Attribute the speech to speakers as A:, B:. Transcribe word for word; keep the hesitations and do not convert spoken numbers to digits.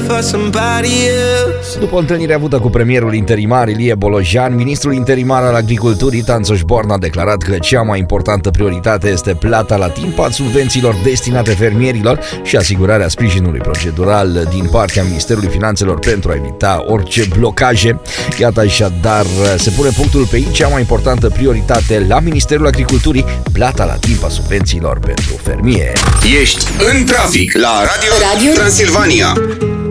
A: for somebody else.
B: După o întâlnire avută cu premierul interimar Ilie Bolojan, ministrul interimar al agriculturii Tanțoș Born a declarat că cea mai importantă prioritate este plata la timp a subvențiilor destinate fermierilor și asigurarea sprijinului procedural din partea Ministerului Finanțelor pentru a evita orice blocaje. Iată, așadar, se pune punctul pe ei, cea mai importantă prioritate la Ministerul Agriculturii, plata la timp a subvențiilor pentru fermieri.
C: Ești în trafic la Radio, Radio? Transilvania.